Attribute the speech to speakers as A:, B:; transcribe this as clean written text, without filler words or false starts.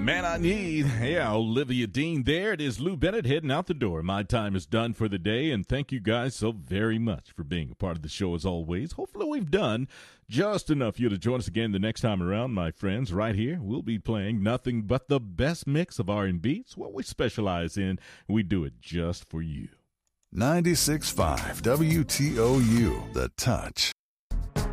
A: Man I Need. Yeah, Olivia Dean there. It is Lou Bennett heading out the door. My time is done for the day, and thank you guys so very much for being a part of the show as always. Hopefully we've done just enough for you to join us again the next time around, my friends. Right here, we'll be playing nothing but the best mix of R&B. It's what we specialize in. We do it just for you.
B: 96.5 WTOU, The Touch.